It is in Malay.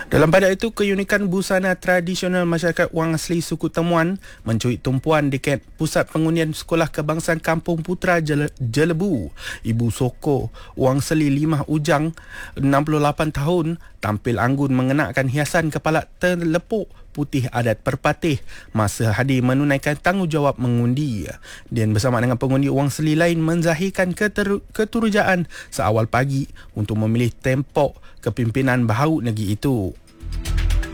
Dalam pada itu, keunikan busana tradisional masyarakat Wang Asli Suku Temuan mencuit tumpuan dekat Pusat Pengundian Sekolah Kebangsaan Kampung Putra Jelebu. Ibu Soko Wang Seli Limah Ujang, 68 tahun, tampil anggun mengenakan hiasan kepala terlepuk putih adat perpatih masa hadir menunaikan tanggungjawab mengundi. Dan bersama dengan pengundi Wang Seli lain menzahirkan keturujaan seawal pagi untuk memilih tempok kepimpinan baharu negeri itu.